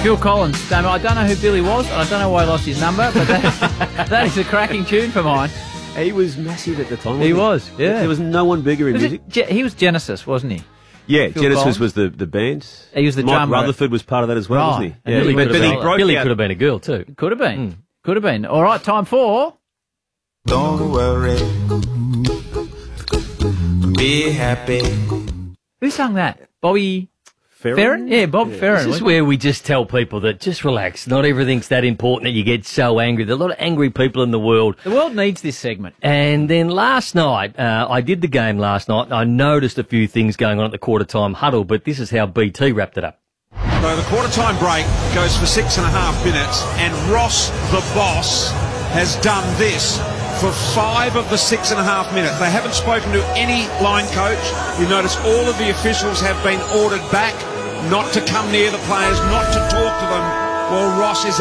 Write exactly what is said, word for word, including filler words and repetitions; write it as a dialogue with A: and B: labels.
A: Phil Collins, Damo. I don't know who Billy was, and I don't know why he lost his number, but that, that is a cracking tune for mine.
B: He was massive at the time.
A: He
B: He
A: was, yeah.
B: There was no one bigger in
A: Was
B: music.
A: it, Ge- he was Genesis, wasn't he?
B: Yeah,
A: Phil
B: Genesis
A: Collins?
B: was the, the band.
A: He was the
B: Mike
A: drummer.
B: Rutherford was part of that as well,
A: Right.
B: wasn't he?
A: And
B: Yeah,
A: Billy
B: but
A: could have
B: Billy
A: been-
B: broke
C: Billy
B: out.
C: could have been a girl too.
A: Could have been. Could have been. All right, time for...
D: Don't worry. Be happy.
A: Who sung that? Bobby
B: Ferrin?
A: Ferrin? Yeah, Bob Ferrin.
C: This is
A: wasn't
C: where we just tell people that just relax. Not everything's that important that you get so angry. There are a lot of angry people in the world.
A: it? The world needs this segment.
C: And then last night, uh, I did the game last night, and I noticed a few things going on at the quarter-time huddle, but this is how B T wrapped it up.
E: So the quarter-time break goes for six and a half minutes, and Ross, the boss, has done this for five of the six and a half minutes. They haven't spoken to any line coach. You notice all of the officials have been ordered back not to come near the players, not to talk to them. Well, Ross is